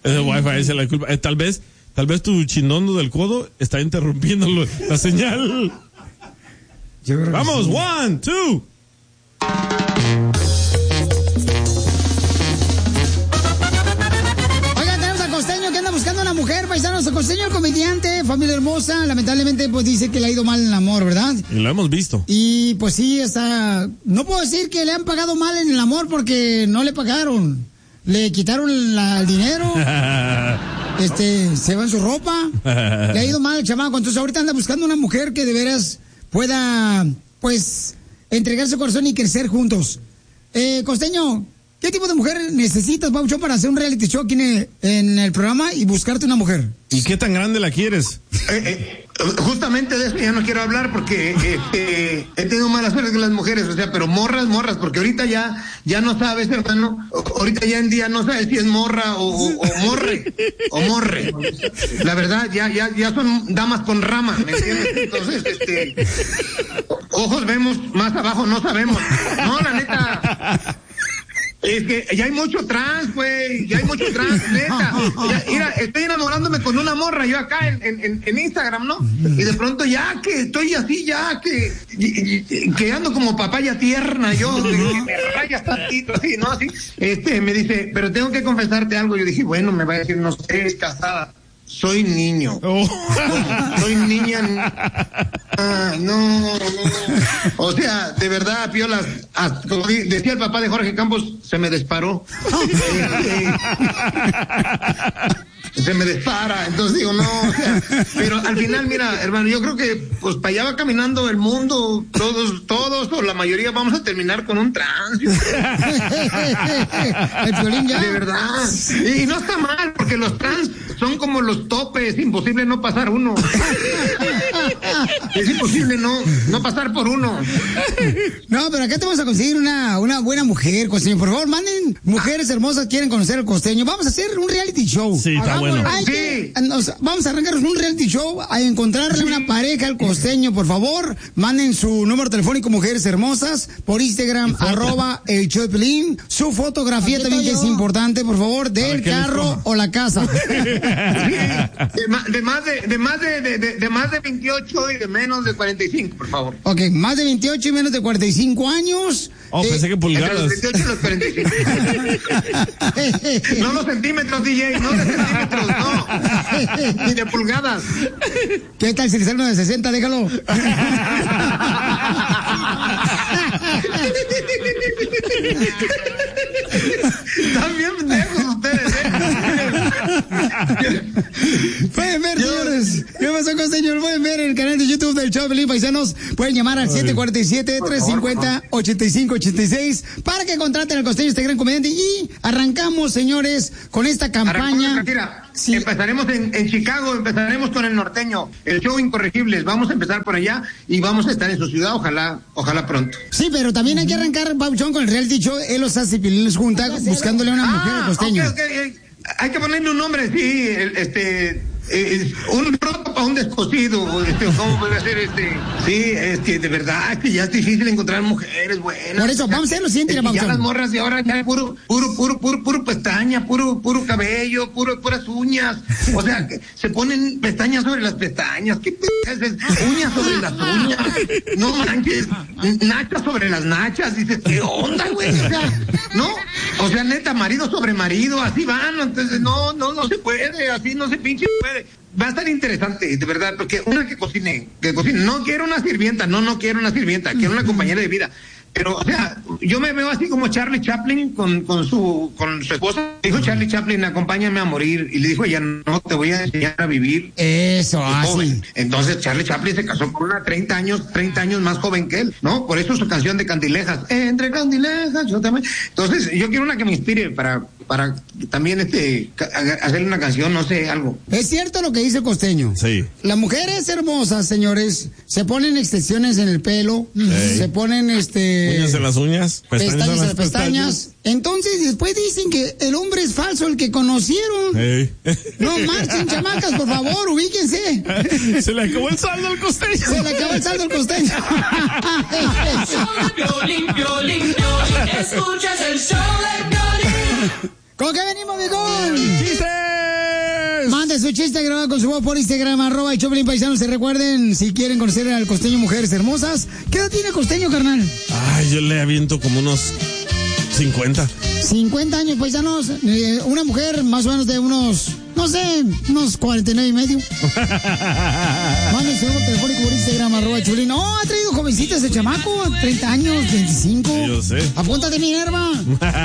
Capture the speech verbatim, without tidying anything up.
El wifi esa es la culpa. Eh, tal vez, tal vez tu chinondo del codo está interrumpiendo lo, la señal. Vamos, sí. One, two. Oigan, tenemos al Costeño que anda buscando a una mujer, paisanos. El Costeño, el comediante, familia hermosa, lamentablemente pues dice que le ha ido mal en el amor, ¿verdad? Y lo hemos visto. Y pues sí, está... No puedo decir que le han pagado mal en el amor porque no le pagaron. Le quitaron la, el dinero. este, se va en su ropa. Le ha ido mal el chamaco. Entonces ahorita anda buscando una mujer que de veras pueda, pues, entregar su corazón y crecer juntos. Eh, Costeño, ¿qué tipo de mujer necesitas, Pauchón, para hacer un reality show aquí en el, en el programa y buscarte una mujer? ¿Y qué tan grande la quieres? Eh, eh, justamente de eso ya no quiero hablar porque eh, eh, he tenido mala suerte con las mujeres, o sea, pero morras, morras, porque ahorita ya ya no sabes, hermano, ahorita ya en día no sabes si es morra o, o, o morre, o morre. La verdad, ya ya ya son damas con rama, ¿me entiendes? Entonces, este, ojos vemos, más abajo no sabemos. No, la neta... Es que ya hay mucho trans, güey, ya hay mucho trans, neta. Ya, mira, estoy enamorándome con una morra yo acá en, en, en Instagram, ¿no? Y de pronto ya que estoy así, ya que, que ando como papaya tierna, yo, que, que me rayas tantito, así, ¿no? Así, este, me dice, pero tengo que confesarte algo. Yo dije, bueno, me va a decir, no sé, es casada. Soy niño. Oh. No, soy niña. Ah, no, no. O sea, de verdad, Piolas, ah, como decía el papá de Jorge Campos, se me disparó. eh, eh, se me dispara. Entonces digo, no, o sea, pero al final, mira, hermano, yo creo que pues para allá va caminando el mundo, todos, todos, o la mayoría vamos a terminar con un trans. De verdad. Y no está mal, porque los trans son como los topes, es imposible no pasar uno. Es imposible no, no pasar por uno. No, pero acá te vamos a conseguir una, una buena mujer, Costeño. Por favor, manden mujeres hermosas, quieren conocer al Costeño. Vamos a hacer un reality show. Sí, está bueno. Hay sí. que, nos, vamos a arrancarnos un reality show, a encontrarle sí. una pareja al Costeño, por favor. Manden su número telefónico, mujeres hermosas, por Instagram, arroba el show de Pelín. Su fotografía también, que es importante, por favor, del carro o la casa. De, ma, de más de, de más de, de, de, de más de veintiocho y de menos de cuarenta y cinco, por favor. Ok, más de veintiocho y menos de cuarenta y cinco años. Oh, eh, pensé que pulgadas. Entre los veintiocho y los cuarenta y cinco. No los centímetros, D J, no de centímetros, no. Ni de pulgadas. ¿Qué tal si le sale uno de sesenta? Déjalo. Están bien pendejos ustedes, ¿eh? Pueden ver, señores. ¿Qué pasó, Costeño? Pueden ver en el canal de YouTube del show Pelín, paisanos. Pueden llamar al siete cuatro siete, tres cinco cero, ocho cinco ocho seis para que contraten al Costeño, este gran comediante. Y arrancamos, señores, con esta campaña. Sí. Empezaremos en, en Chicago, empezaremos con el norteño, el show Incorregibles. Vamos a empezar por allá y vamos a estar en su ciudad, ojalá, ojalá pronto. Sí, pero también hay que arrancar, Pauchón, con el reality show. Él los hace Pilines junta, buscándole una mujer ah, al Costeño. Okay, okay, okay. Hay que ponerle un nombre, sí, el, este... Eh, un roto para un descosido, este, ¿cómo puede ser este? Sí, es que de verdad que ya es difícil encontrar mujeres buenas. Por eso, vamos a hacer lo siguiente, es que ya las morras de ahora ya puro, puro, puro, puro, puro pestaña, puro, puro cabello, puro, puras uñas. O sea, que se ponen pestañas sobre las pestañas, ¿qué p es? Uñas sobre las uñas. No manches, nachas sobre las nachas. Dices, ¿qué onda, güey? O sea, no, o sea, neta, marido sobre marido, así van. Entonces, no, no, no se puede, así no se pinche puede. Va a estar interesante, de verdad, porque una que cocine, que cocine, no quiero una sirvienta, no, no quiero una sirvienta, quiero una compañera de vida. Pero, o sea, yo me veo así como Charlie Chaplin con, con su con su esposa. Dijo Charlie Chaplin, acompáñame a morir. Y le dijo ella, no, te voy a enseñar a vivir. Eso, así. Entonces Charlie Chaplin se casó con una treinta años, treinta años más joven que él, ¿no? Por eso su canción de Candilejas. Entre Candilejas, yo también. Entonces, yo quiero una que me inspire para, para también este hacerle una canción, no sé, algo. Es cierto lo que dice Costeño. Sí. Las mujeres hermosas, señores, se ponen extensiones en el pelo, sí. se ponen este uñas en las uñas, pestañas, pestañas en las pestañas. pestañas. Entonces después dicen que el hombre es falso, el que conocieron. Hey. No marchen, chamacas, por favor, ubíquense. Se le acabó el saldo al Costeño. Se le acabó el saldo al Costeño. Piolín, Piolín, Piolín, escuchas el show de Piolín. ¿Con qué venimos, Bigón? ¡Chiste! chistes. Mande su chiste grabado con su voz por Instagram, arroba y Choplin Paisanos. Se recuerden, si quieren conocer al costeño Mujeres Hermosas. ¿Qué edad tiene costeño, carnal? Ay, yo le aviento como unos cincuenta. cincuenta años, paisanos. Eh, una mujer más o menos de unos, no sé, unos cuarenta y nueve y medio. Mande su número telefónico por Instagram, arroba Choplin. No, ha traído jovencitas ese chamaco, treinta años, veinticinco. Sí, yo sé. Apúntate, Minerva.